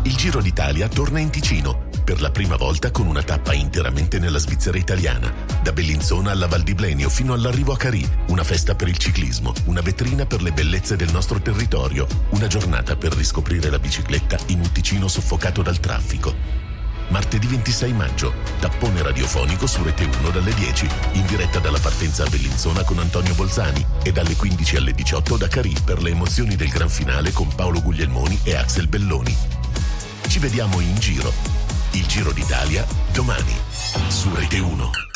Il Giro d'Italia torna in Ticino, per la prima volta con una tappa interamente nella Svizzera italiana, da Bellinzona alla Val di Blenio fino all'arrivo a Carì, una festa per il ciclismo, una vetrina per le bellezze del nostro territorio, una giornata per riscoprire la bicicletta in un Ticino soffocato dal traffico. Martedì 26 maggio, tappone radiofonico su Rete 1 dalle 10, in diretta dalla partenza a Bellinzona con Antonio Bolzani e dalle 15 alle 18 da Carì per le emozioni del gran finale con Paolo Guglielmoni e Axel Belloni. Ci vediamo in giro. Il Giro d'Italia domani su Rete 1.